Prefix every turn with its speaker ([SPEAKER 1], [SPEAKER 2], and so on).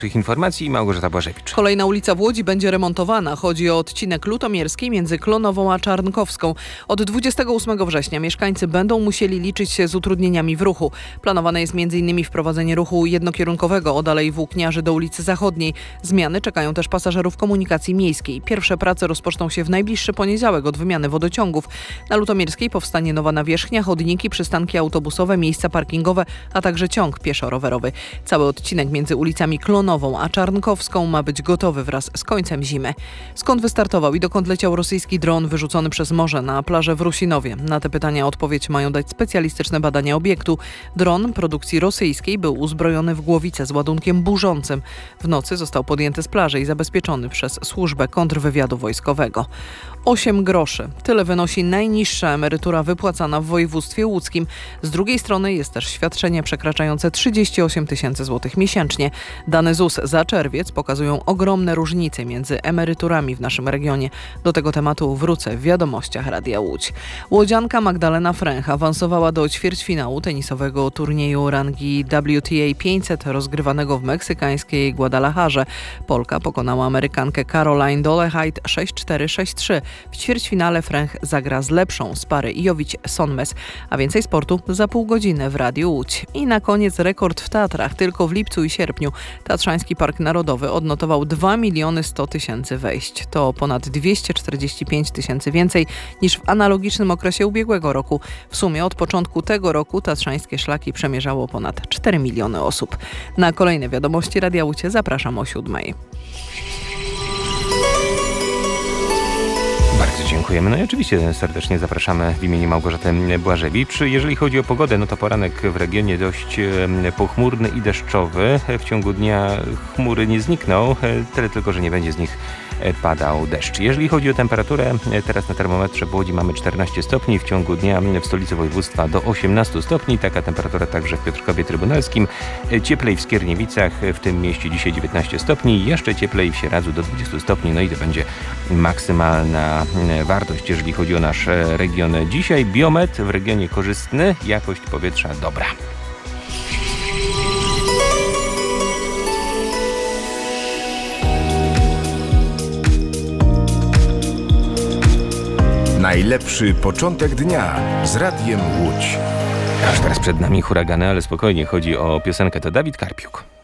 [SPEAKER 1] Tych informacji Małgorzata Błażewicz.
[SPEAKER 2] Kolejna ulica w Łodzi będzie remontowana. Chodzi o odcinek Lutomierskiej między Klonową a Czarnkowską. Od 28 września mieszkańcy będą musieli liczyć się z utrudnieniami w ruchu. Planowane jest m.in. wprowadzenie ruchu jednokierunkowego od Alei Włókniarzy do ulicy Zachodniej. Zmiany czekają też pasażerów komunikacji miejskiej. Pierwsze prace rozpoczną się w najbliższy poniedziałek od wymiany wodociągów. Na Lutomierskiej powstanie nowa nawierzchnia, chodniki, przystanki autobusowe, miejsca parkingowe, a także ciąg pieszo-rowerowy. Cały odcinek między ulicami Klonową a Czarnkowską ma być gotowy wraz z końcem zimy. Skąd wystartował i dokąd leciał rosyjski dron wyrzucony przez morze na plażę w Rusinowie? Na te pytania odpowiedź mają dać specjalistyczne badania obiektu. Dron produkcji rosyjskiej był uzbrojony w głowicę z ładunkiem burzącym. W nocy został podjęty z plaży i zabezpieczony przez służbę kontrwywiadu wojskowego. 8 groszy. Tyle wynosi najniższa emerytura wypłacana w województwie łódzkim. Z drugiej strony jest też świadczenie przekraczające 38 tysięcy złotych miesięcznie. Dane ZUS za czerwiec pokazują ogromne różnice między emeryturami w naszym regionie. Do tego tematu wrócę w wiadomościach Radia Łódź. Łodzianka Magdalena Fręch awansowała do ćwierćfinału tenisowego turnieju rangi WTA 500 rozgrywanego w meksykańskiej Guadalajarze. Polka pokonała Amerykankę Caroline Dolehide 6-4, 6-3. W ćwierćfinale Fręch zagra z lepszą z pary Jowić-Sonmes. A więcej sportu za pół godziny w Radiu Łódź. I na koniec rekord w Tatrach. Tylko w lipcu i sierpniu Tatrzański Park Narodowy odnotował 2 100 000 wejść. To ponad 245 tysięcy więcej niż w analogicznym okresie ubiegłego roku. W sumie od początku tego roku tatrzańskie szlaki przemierzało ponad 4 miliony osób. Na kolejne wiadomości Radia Łódź zapraszam o 7:00.
[SPEAKER 1] Bardzo dziękujemy. No i oczywiście serdecznie zapraszamy w imieniu Małgorzaty Błażewicz. Jeżeli chodzi o pogodę, no to poranek w regionie dość pochmurny i deszczowy. W ciągu dnia chmury nie znikną, tyle tylko, że nie będzie z nich padał deszcz. Jeżeli chodzi o temperaturę, teraz na termometrze w Łodzi mamy 14 stopni, w ciągu dnia w stolicy województwa do 18 stopni. Taka temperatura także w Piotrkowie Trybunalskim. Cieplej w Skierniewicach, w tym mieście dzisiaj 19 stopni, jeszcze cieplej w Sieradzu do 20 stopni, no i to będzie maksymalna wartość, jeżeli chodzi o nasz region. Dzisiaj biometr w regionie korzystny, jakość powietrza dobra.
[SPEAKER 3] Najlepszy początek dnia z Radiem Łódź.
[SPEAKER 1] Aż teraz przed nami huragany, ale spokojnie, chodzi o piosenkę, to Dawid Karpiuk.